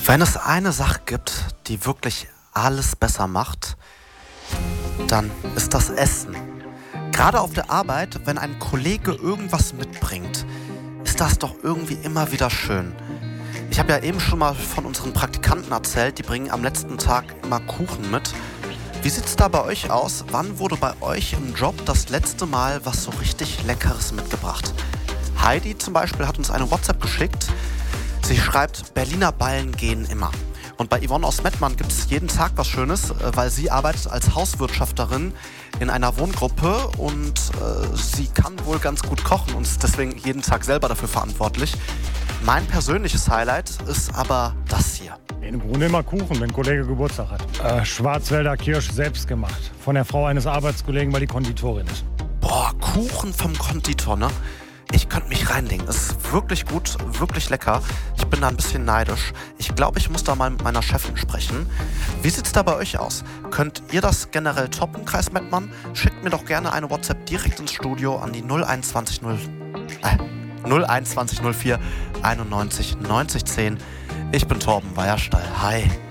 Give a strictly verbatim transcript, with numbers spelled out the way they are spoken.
Wenn es eine Sache gibt, die wirklich alles besser macht, dann ist das Essen. Gerade auf der Arbeit, wenn ein Kollege irgendwas mitbringt, ist das doch irgendwie immer wieder schön. Ich habe ja eben schon mal von unseren Praktikanten erzählt, die bringen am letzten Tag immer Kuchen mit. Wie sieht's da bei euch aus? Wann wurde bei euch im Job das letzte Mal was so richtig Leckeres mitgebracht? Heidi zum Beispiel hat uns eine WhatsApp geschickt. Sie schreibt, Berliner Ballen gehen immer. Und bei Yvonne aus Mettmann gibt es jeden Tag was Schönes, weil sie arbeitet als Hauswirtschafterin in einer Wohngruppe und äh, sie kann wohl ganz gut kochen und ist deswegen jeden Tag selber dafür verantwortlich. Mein persönliches Highlight ist aber das hier. Im Grunde immer Kuchen, wenn ein Kollege Geburtstag hat. Äh, Schwarzwälder Kirsch selbst gemacht. Von der Frau eines Arbeitskollegen, weil die Konditorin ist. Boah, Kuchen vom Konditor, ne? Ich könnte mich reinlegen. Es ist wirklich gut, wirklich lecker. Ich bin da ein bisschen neidisch. Ich glaube, ich muss da mal mit meiner Chefin sprechen. Wie sieht's da bei euch aus? Könnt ihr das generell toppen, Kreis Mettmann? Schickt mir doch gerne eine WhatsApp direkt ins Studio an die null eins zwanzig null, äh, null eins zwanzig null vier einundneunzig neunzig zehn. Ich bin Torben Weierstall. Hi.